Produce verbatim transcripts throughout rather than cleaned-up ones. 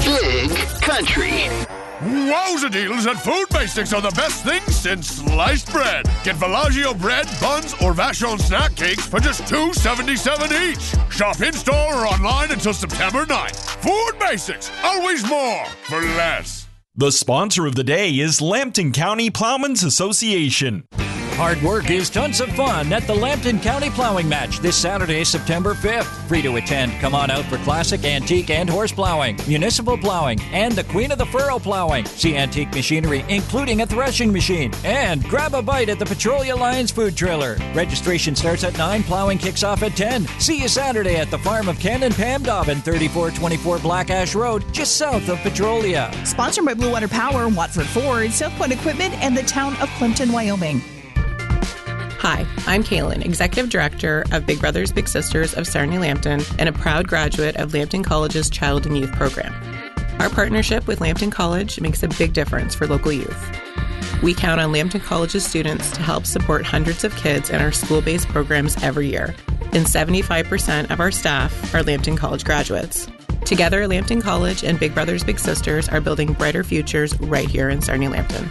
Big Country. Wowza deals at Food Basics are the best things since sliced bread. Get Villaggio bread, buns, or Vachon snack cakes for just two seventy-seven each. Shop in-store or online until September ninth. Food Basics, always more for less. The sponsor of the day is Lambton County Plowmen's Association. Hard work is tons of fun at the Lambton County Plowing Match this Saturday, September fifth. Free to attend. Come on out for classic, antique, and horse plowing, municipal plowing, and the Queen of the Furrow plowing. See antique machinery, including a threshing machine. And grab a bite at the Petrolia Lions food trailer. Registration starts at nine, plowing kicks off at ten. See you Saturday at the farm of Ken and Pam Dobbin, thirty-four twenty-four Black Ash Road, just south of Petrolia. Sponsored by Blue Water Power, Watford Ford, South Point Equipment, and the town of Plimpton, Wyoming. Hi, I'm Kaylin, Executive Director of Big Brothers Big Sisters of Sarnia Lambton and a proud graduate of Lambton College's Child and Youth Program. Our partnership with Lambton College makes a big difference for local youth. We count on Lambton College's students to help support hundreds of kids in our school-based programs every year, and seventy-five percent of our staff are Lambton College graduates. Together, Lambton College and Big Brothers Big Sisters are building brighter futures right here in Sarnia Lambton.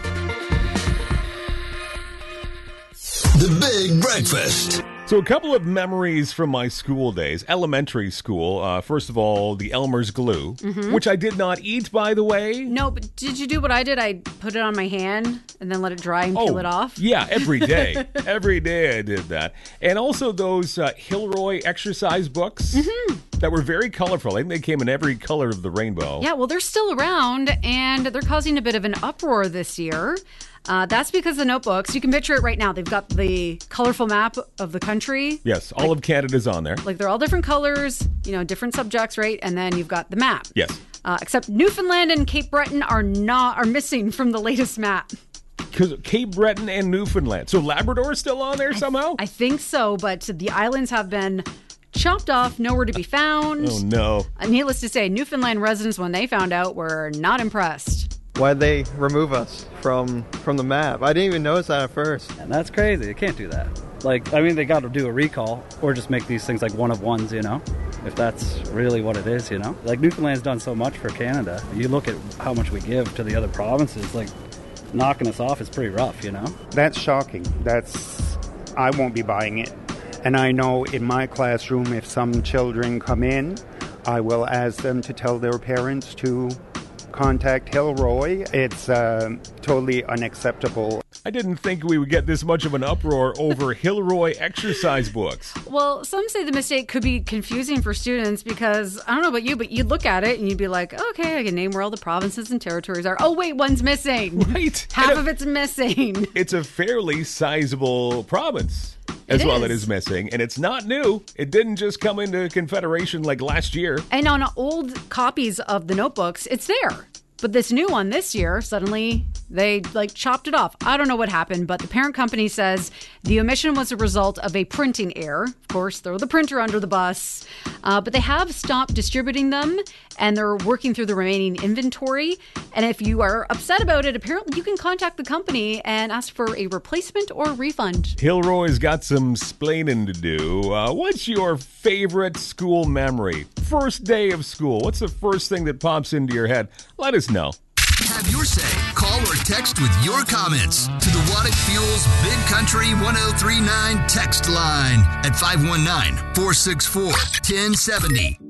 The Big Breakfast. So a couple of memories from my school days. Elementary school. Uh, first of all, the Elmer's glue, mm-hmm. which I did not eat, by the way. No, but did you do what I did? I put it on my hand and then let it dry and peel oh, it off. Yeah, every day. every day I did that. And also those uh, Hilroy exercise books mm-hmm. that were very colorful. I think they came in every color of the rainbow. Yeah, well, they're still around, and they're causing a bit of an uproar this year. Uh, that's because the notebooks, you can picture it right now. They've got the colorful map of the country. Yes, all like, of Canada's on there. Like they're all different colors, you know, different subjects, right? And then you've got the map. Yes. Uh, except Newfoundland and Cape Breton are not are missing from the latest map. Because Cape Breton and Newfoundland. So Labrador is still on there somehow? I, I think so, but the islands have been chopped off, nowhere to be found. Oh, no. Uh, needless to say, Newfoundland residents, when they found out, were not impressed. Why'd they remove us from from the map? I didn't even notice that at first. And that's crazy. You can't do that. Like, I mean, they got to do a recall or just make these things like one of ones, you know, if that's really what it is, you know. Like, Newfoundland's done so much for Canada. You look at how much we give to the other provinces, like, knocking us off is pretty rough, you know. That's shocking. That's, I won't be buying it. And I know in my classroom, if some children come in, I will ask them to tell their parents to contact Hilroy. It's uh, totally unacceptable. I didn't think we would get this much of an uproar over Hilroy exercise books. Well, some say the mistake could be confusing for students because, I don't know about you, but you'd look at it and you'd be like, okay, I can name where all the provinces and territories are. Oh, wait, one's missing. Right. Half and of it's missing. It's a fairly sizable province as it well is. that is missing. And it's not new. It didn't just come into Confederation like last year. And on old copies of the notebooks, it's there. But this new one this year, suddenly they like chopped it off. I don't know what happened, but the parent company says the omission was a result of a printing error. Of course, throw the printer under the bus. Uh, but they have stopped distributing them, and they're working through the remaining inventory. And if you are upset about it, apparently you can contact the company and ask for a replacement or refund. Hilroy's got some splaining to do. Uh, what's your favorite school memory? First day of school. What's the first thing that pops into your head? Let us know. Have your say. Call or text with your comments to the Waddick Fuels Big Country one oh three nine text line at five one nine, four six four, one oh seven oh.